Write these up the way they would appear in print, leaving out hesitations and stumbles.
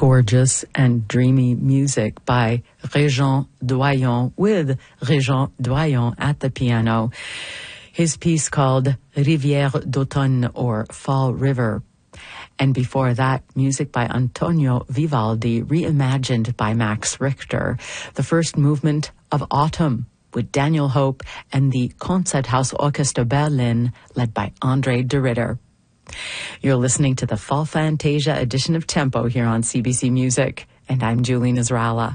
gorgeous and dreamy music by Régent Doyon with Régent Doyon at the piano. His piece called Rivière d'automne or Fall River. And before that, music by Antonio Vivaldi, reimagined by Max Richter, the first movement of Autumn with Daniel Hope and the Concerthaus Orchester Berlin, led by André de Ritter. You're listening to the Fall Fantasia edition of Tempo here on CBC Music, and I'm Julie Nasrallah.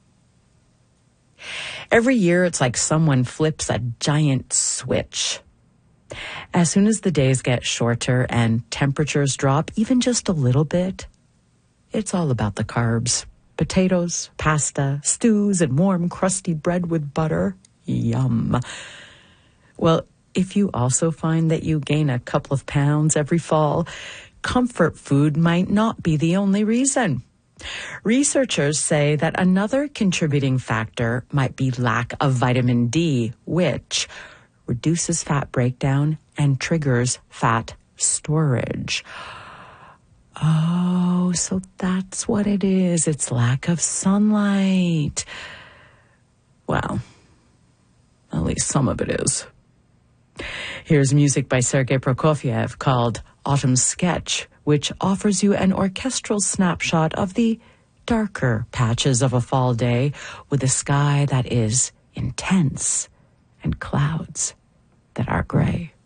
Every year, it's like someone flips a giant switch. As soon as the days get shorter and temperatures drop even just a little bit, it's all about the carbs. Potatoes, pasta, stews, and warm, crusty bread with butter. Yum. Well, if you also find that you gain a couple of pounds every fall, comfort food might not be the only reason. Researchers say that another contributing factor might be lack of vitamin D, which reduces fat breakdown and triggers fat storage. Oh, so that's what it is. It's lack of sunlight. Well, at least some of it is. Here's music by Sergei Prokofiev called Autumn Sketch, which offers you an orchestral snapshot of the darker patches of a fall day with a sky that is intense and clouds that are gray.